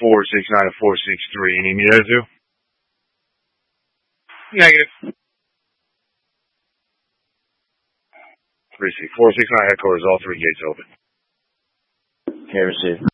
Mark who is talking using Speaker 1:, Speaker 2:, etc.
Speaker 1: 469 and 463. You need me there too? Negative. 469 headquarters, all three gates open.
Speaker 2: Okay, received.